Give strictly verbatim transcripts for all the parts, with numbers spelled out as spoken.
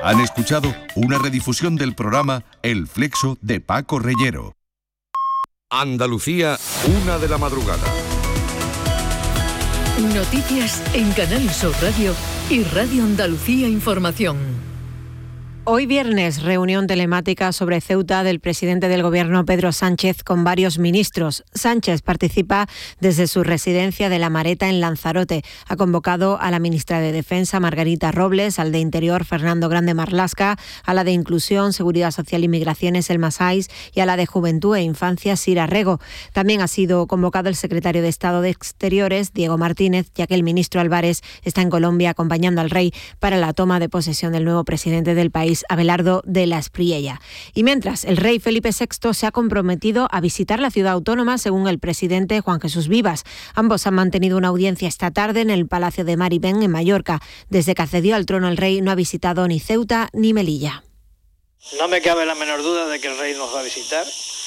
Han escuchado una redifusión del programa El Flexo de Paco Reyero. Andalucía, una de la madrugada. Noticias en Canal Sur Radio y Radio Andalucía Información. Hoy viernes, reunión telemática sobre Ceuta del presidente del Gobierno Pedro Sánchez con varios ministros. Sánchez participa desde su residencia de La Mareta en Lanzarote. Ha convocado a la ministra de Defensa, Margarita Robles, al de Interior, Fernando Grande Marlasca, a la de Inclusión, Seguridad Social y Migraciones, Elma Saiz, y a la de Juventud e Infancia, Sira Rego. También ha sido convocado el secretario de Estado de Exteriores, Diego Martínez, ya que el ministro Álvarez está en Colombia acompañando al rey para la toma de posesión del nuevo presidente del país, Abelardo de la Espriella. Y mientras, el rey Felipe sexto se ha comprometido a visitar la ciudad autónoma, según el presidente Juan Jesús Vivas. Ambos han mantenido una audiencia esta tarde en el Palacio de Maribén, en Mallorca. Desde que accedió al trono el rey no ha visitado ni Ceuta ni Melilla. No me cabe la menor duda de que el rey nos va a visitar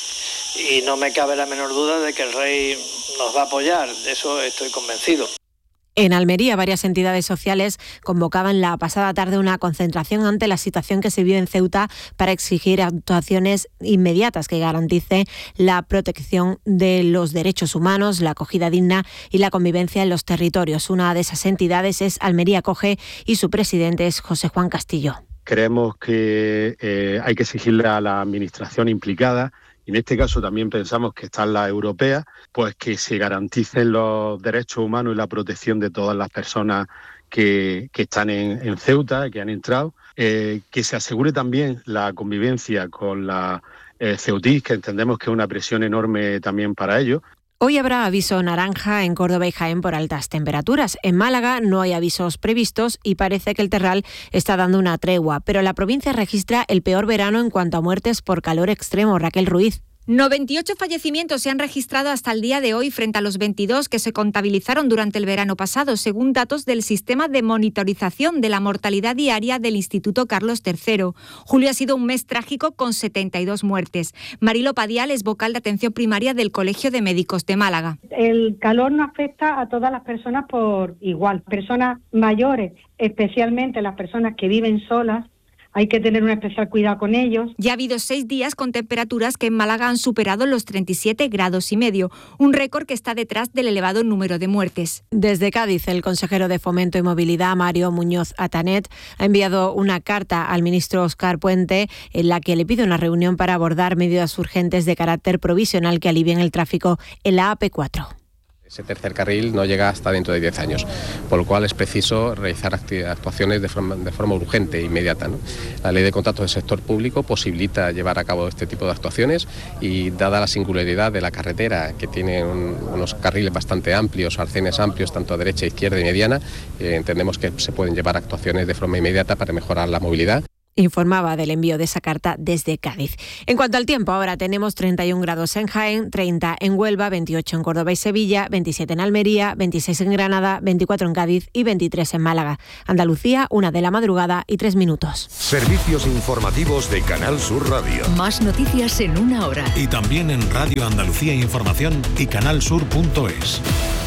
y no me cabe la menor duda de que el rey nos va a apoyar. De eso estoy convencido. En Almería, varias entidades sociales convocaban la pasada tarde una concentración ante la situación que se vive en Ceuta para exigir actuaciones inmediatas que garanticen la protección de los derechos humanos, la acogida digna y la convivencia en los territorios. Una de esas entidades es Almería Acoge y su presidente es José Juan Castillo. Creemos que eh, hay que exigirle a la administración implicada, y en este caso también pensamos que están las europeas, pues que se garanticen los derechos humanos y la protección de todas las personas que, que están en, en Ceuta, que han entrado, eh, que se asegure también la convivencia con la eh, ceutís, que entendemos que es una presión enorme también para ellos. Hoy habrá aviso naranja en Córdoba y Jaén por altas temperaturas. En Málaga no hay avisos previstos y parece que el terral está dando una tregua, pero la provincia registra el peor verano en cuanto a muertes por calor extremo. Raquel Ruiz. noventa y ocho fallecimientos se han registrado hasta el día de hoy frente a los veintidós que se contabilizaron durante el verano pasado, según datos del sistema de monitorización de la mortalidad diaria del Instituto Carlos tercero. Julio ha sido un mes trágico con setenta y dos muertes. Marilo Padial es vocal de atención primaria del Colegio de Médicos de Málaga. El calor no afecta a todas las personas por igual. Personas mayores, especialmente las personas que viven solas, hay que tener un especial cuidado con ellos. Ya ha habido seis días con temperaturas que en Málaga han superado los treinta y siete grados y medio, un récord que está detrás del elevado número de muertes. Desde Cádiz, el consejero de Fomento y Movilidad, Mario Muñoz Atanet, ha enviado una carta al ministro Óscar Puente en la que le pide una reunión para abordar medidas urgentes de carácter provisional que alivien el tráfico en la A P cuatro. Ese tercer carril no llega hasta dentro de diez años, por lo cual es preciso realizar actuaciones de forma, de forma urgente e inmediata, ¿no? La ley de contratos del sector público posibilita llevar a cabo este tipo de actuaciones y, dada la singularidad de la carretera, que tiene un, unos carriles bastante amplios, arcenes amplios, tanto a derecha, izquierda y mediana, eh, entendemos que se pueden llevar actuaciones de forma inmediata para mejorar la movilidad. Informaba del envío de esa carta desde Cádiz. En cuanto al tiempo, ahora tenemos treinta y un grados en Jaén, treinta en Huelva, veintiocho en Córdoba y Sevilla, veintisiete en Almería, veintiséis en Granada, veinticuatro en Cádiz y veintitrés en Málaga. Andalucía, una de la madrugada y tres minutos. Servicios informativos de Canal Sur Radio. Más noticias en una hora. Y también en Radio Andalucía Información y canalsur punto es.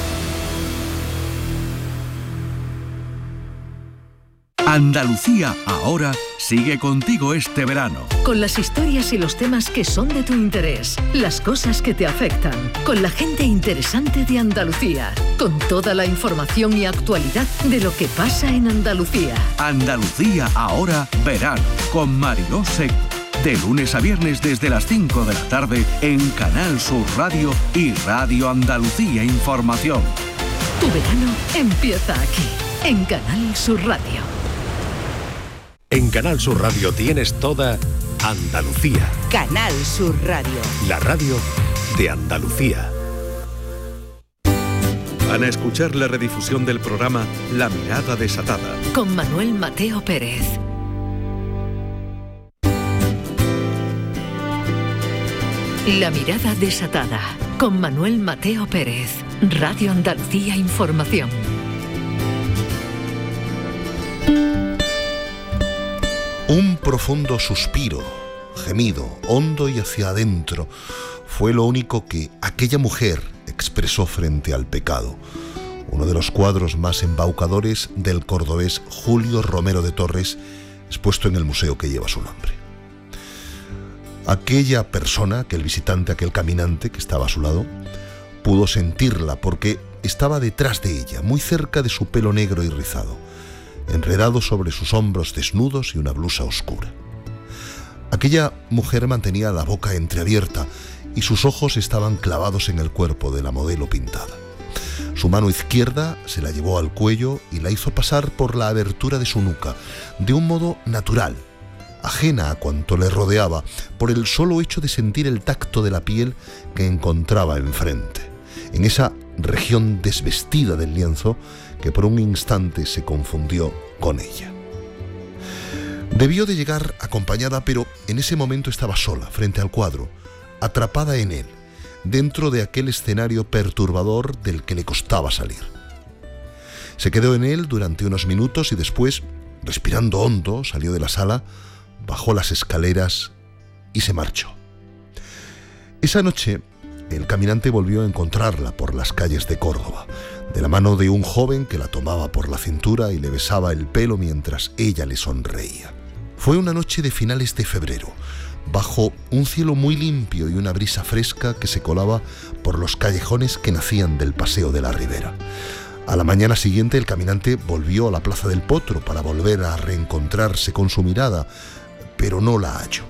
Andalucía ahora sigue contigo este verano. Con las historias y los temas que son de tu interés, las cosas que te afectan, con la gente interesante de Andalucía, con toda la información y actualidad de lo que pasa en Andalucía. Andalucía ahora verano con Mariló Seco. De lunes a viernes desde las cinco de la tarde en Canal Sur Radio y Radio Andalucía Información. Tu verano empieza aquí, en Canal Sur Radio. En Canal Sur Radio tienes toda Andalucía. Canal Sur Radio. La radio de Andalucía. Van a escuchar la redifusión del programa La Mirada Desatada. Con Manuel Mateo Pérez. La Mirada Desatada. Con Manuel Mateo Pérez. Radio Andalucía Información. Un profundo suspiro, gemido, hondo y hacia adentro, fue lo único que aquella mujer expresó frente al pecado. Uno de los cuadros más embaucadores del cordobés Julio Romero de Torres, expuesto en el museo que lleva su nombre. Aquella persona, aquel visitante, aquel caminante que estaba a su lado, pudo sentirla porque estaba detrás de ella, muy cerca de su pelo negro y rizado, enredado sobre sus hombros desnudos y una blusa oscura. Aquella mujer mantenía la boca entreabierta y sus ojos estaban clavados en el cuerpo de la modelo pintada. Su mano izquierda se la llevó al cuello y la hizo pasar por la abertura de su nuca, de un modo natural, ajena a cuanto le rodeaba, por el solo hecho de sentir el tacto de la piel que encontraba enfrente, en esa región desvestida del lienzo que por un instante se confundió con ella. Debió de llegar acompañada, pero en ese momento estaba sola, frente al cuadro, atrapada en él, dentro de aquel escenario perturbador del que le costaba salir. Se quedó en él durante unos minutos y después, respirando hondo, salió de la sala, bajó las escaleras y se marchó. Esa noche, el caminante volvió a encontrarla por las calles de Córdoba, de la mano de un joven que la tomaba por la cintura y le besaba el pelo mientras ella le sonreía. Fue una noche de finales de febrero, bajo un cielo muy limpio y una brisa fresca que se colaba por los callejones que nacían del Paseo de la Ribera. A la mañana siguiente el caminante volvió a la Plaza del Potro para volver a reencontrarse con su mirada, pero no la halló.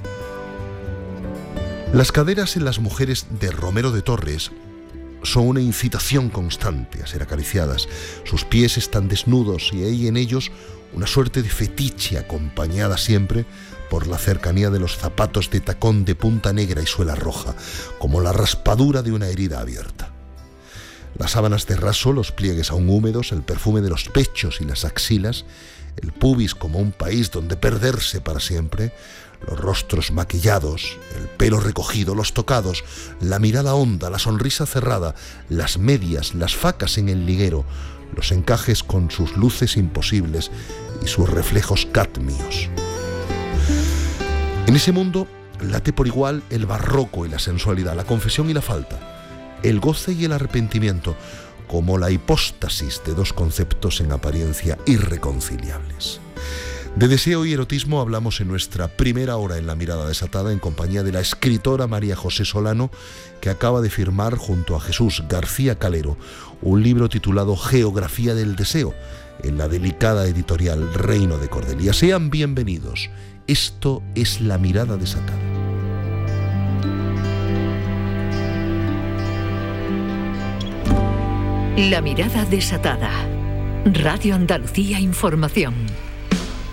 Las caderas en las mujeres de Romero de Torres son una incitación constante a ser acariciadas. Sus pies están desnudos y hay en ellos una suerte de fetiche acompañada siempre por la cercanía de los zapatos de tacón de punta negra y suela roja, como la raspadura de una herida abierta. Las sábanas de raso, los pliegues aún húmedos, el perfume de los pechos y las axilas, el pubis como un país donde perderse para siempre, los rostros maquillados, el pelo recogido, los tocados, la mirada honda, la sonrisa cerrada, las medias, las facas en el liguero, los encajes con sus luces imposibles y sus reflejos cadmios. En ese mundo late por igual el barroco y la sensualidad, la confesión y la falta, el goce y el arrepentimiento, como la hipóstasis de dos conceptos en apariencia irreconciliables. De deseo y erotismo hablamos en nuestra primera hora en La Mirada Desatada en compañía de la escritora María José Solano, que acaba de firmar junto a Jesús García Calero un libro titulado Geografía del Deseo, en la delicada editorial Reino de Cordelia. Sean bienvenidos. Esto es La Mirada Desatada. La Mirada Desatada. Radio Andalucía Información.